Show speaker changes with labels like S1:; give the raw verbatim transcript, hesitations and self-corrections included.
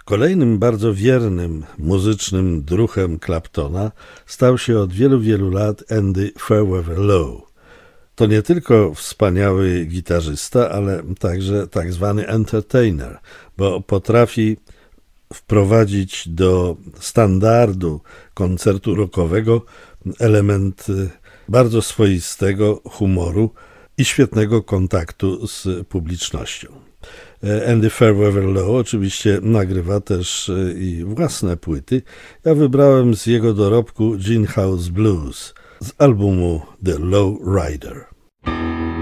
S1: Kolejnym bardzo wiernym muzycznym druhem Claptona stał się od wielu, wielu lat Andy Fairweather Low. To nie tylko wspaniały gitarzysta, ale także tak zwany entertainer, bo potrafi wprowadzić do standardu koncertu rockowego element bardzo swoistego humoru i świetnego kontaktu z publicznością. Andy Fairweather Low oczywiście nagrywa też i własne płyty. Ja wybrałem z jego dorobku Gin House Blues z albumu The Low Rider.